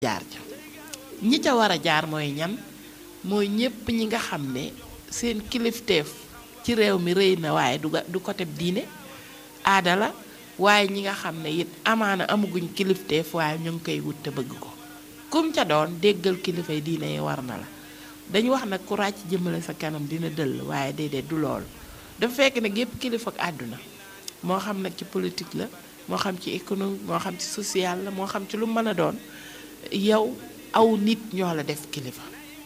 jaar ca ñi ca war a jaar mooy ñan mooy ñépp ñi nga xam ne seen kilifteef ci réew mi rëy na waaye du côté diine aada la waaye ñi nga xam ne it amaana amaguñ kilifteef waaye ñu ngi koy wut te bëgg ko kum ca doon déggal kilifay diine yi war na la dañu wax nag ku ràcc jëmale sa kanam dina dëll waaye déedéet du loolu dafa fekk ne gépp kilifa ak àdduna moo xam nag ci politique la moo xam ci économie moo xam ci social la moo xam ci lu mën a doon yow aw nit ñoo la def kilifa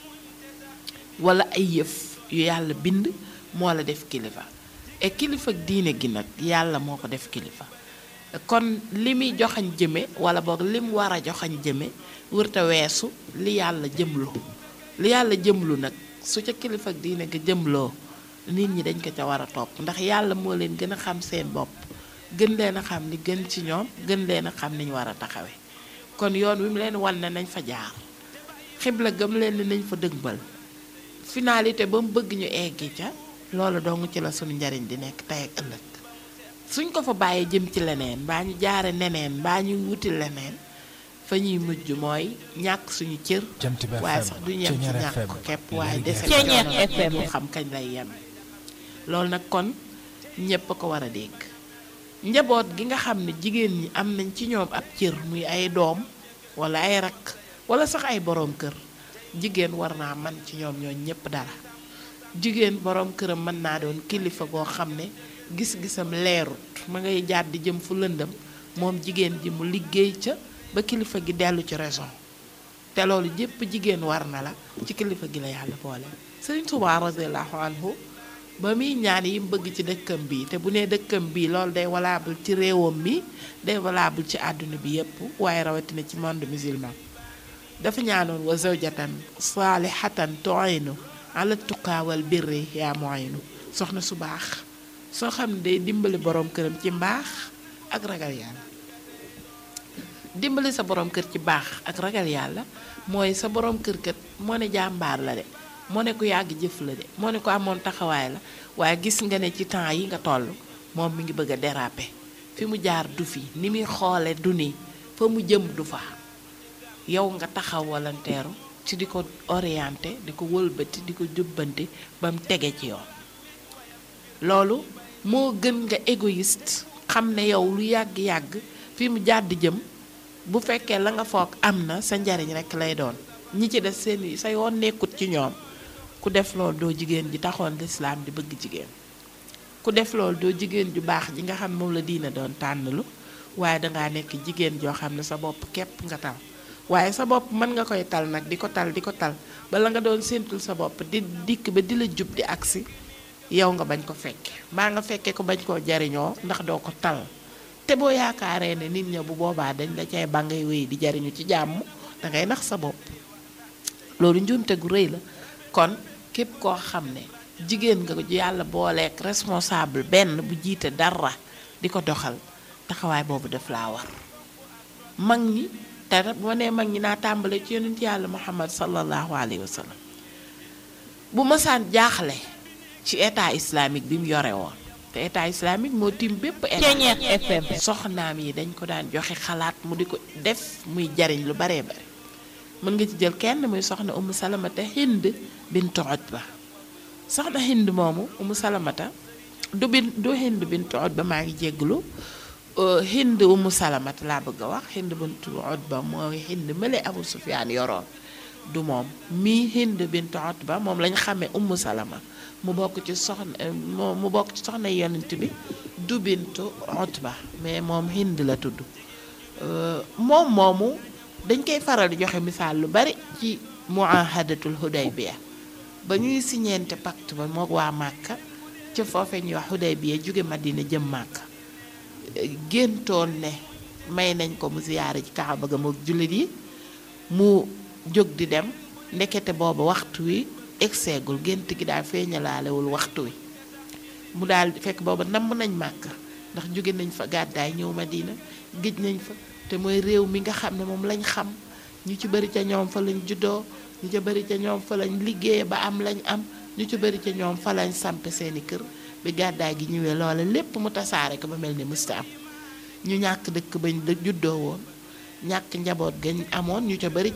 wala ay yëf yu yàlla bind moo la def kilifa et kilifa ak diine gi nag yàlla moo ko def kilifa kon li muy joxañ jëme wala boog lim war a joxañ jëme wërta weesu li yàlla jëmlu li yàlla jëmlu nag su ca kilifa ak diine ga jëmloo nit ñi dañ ko ca war a topp ndax yàlla moo leen gën a xam seen bopp gën leen a xam li gën ci ñoom gën leen a xam ni ñu war a taxawe kon yoon wi mu leen wan ne nañ fa jaar xibla gëm leen ni nañ fa dëgbal finalité ba mu bëgg ñu eggi ca loolu dong ci la suñu njariñ di nekk tey ak ëllëg suñ ko fa bàyyee jëm ci leneen mbaa ñu jaare neneen mbaa ñu wuti leneen fa ñuy mujj mooy ñàkk suñu cër waaye sax du yem ci ñàkk ko képp waaye dese ko xam kañ lay yem loolu nag kon ñépp a ko war a dégg njaboot gi nga xam ne jigéen ñi am nañ ci ñoom ab cër muy ay doom wala ay rakk wala sax ay boroom kër jigéen war naa man ci ñoom ñoo ñépp dara jigéen boroom këram mën naa doon kilifa goo xam ne gis-gisam leerut ma ngay jàdd di jëm fu lëndëm moom jigéen ji mu liggéey ca ba kilifa gi dellu ci raison te loolu jépp jigéen war na la ci kilifa gi la yàlla boole Sëriñ Tuubaa radiyallahu anhu ba muy ñaan yi mu bëgg ci dëkkam bi te bu nee dëkkam bi loolu day valable ci réewam mi day valable ci àdduna bi yépp waaye rawatina ci monde musulman dafa ñaanoon wa zawjatan saalihatan tu'inu ala tuqaa wal birri yaa mu'inu soxna su baax soo xam ne day dimbali boroom këram ci mbaax ak ragal yàlla dimbali sa boroom kër ci baax ak ragal yàlla mooy sa boroom kër kat moo ne jàmbaar la de moo ne ko yàgg jëf la de moo ne ko amoon taxawaay la waaye gis nga ne ci temps yi nga toll moom mi ngi bëgg a déraper fi mu jaar du fi ni muy xoole du ni fa mu jëm du fa yow nga taxaw walanteeru ci di ko orienté di ko wëlbati di ko jubbanti ba mu tege ci yoon loolu moo gën nga égoïste xam ne yow lu yàgg-yàgg fi mu jàdd jëm bu fekkee la nga foog am na sa njariñ rekk lay doon ñi ci des seen sa yoon nekkut ci ñoom ku def loolu doo jigéen ji taxoon lislaam di bëgg jigéen ku def loolu doo jigéen ju baax ji nga xam moom la diina doon tànnalu waaye dangaa nekk jigéen joo xam ne sa bopp képp nga tal waaye sa bopp mën nga koy tal nag di ko tal bala nga doon séentul sa bopp di dikk ba di la jub di agsi yow nga bañ ko fekke mbaa nga fekke ko bañ koo jariñoo ndax doo ko tal te boo yaakaaree ne nit ña bu boobaa dañ la cay ba ngay wéy di jariñu ci jàmm dangay nax sa bopp loolu njuumte gu rëy la kon képp koo xam ne jigéen nga yàlla booleek responsable benn bu jiite dara di ko doxal taxawaay boobu def laa war mag ñi te bu ma nee mag ñi naa tàmbale ci yonent yàlla Muhammad sallallahu alayhi wa sallam bu masaan jaaxle ci état islamique bi mu yore woon te état islamique moo tiim bépp état soxnaam yi dañ ko daan joxe xalaat mu di ko def muy jariñ lu baree bare mën nga ci jël kenn muy soxna Umu Salamata Hind bintu Utba soxna Hind moomu Umu Salamata du Hind bintu Utba maa ngi jégglu Hind Umu Salamata laa bëgg a wax Hind bintu Utba mooy Hind mële Abu Sufyaan yoroon du moom mii Hind bintu Utba moom lañ xamee Umu Salama mu bokk ci soxna yonent bi du bintu Utba mais moom Hind la tudd moom moomu dañ koy faral di joxe misaal lu bari ci muahadatul Hudaybiya ba ñuy siñeente pacte ba mook waa Màkka ca foofe ñuy wax Hudaybiya jóge Madina jëm Màkka géntoon ne may nañ ko mu ziyaare ci Kaaba ga mook jullit yi mu jóg di dem ndekete booba waxtu wi egseegul gént gi daal feeñalaalewul waxtu wi mu daal fekk booba namm nañ Màkka ndax jóge nañ fa gàddaay ñëw Madina géej nañ fa te mooy réew mi nga xam ne moom lañ xam ñu ci bari ca ñoom fa lañ juddoo ñu ci bari ca ñoom fa lañ liggéeye ba am lañ am ñu ci bari ca ñoom fa lañ sampe seeni kër bi gàddaay gi ñëwee loola lépp mu tasaare ko ba mel ni mësta am ñu ñàkk dëkk bañ juddoo woon ñàkk njaboot gañ amoon ñu ca bari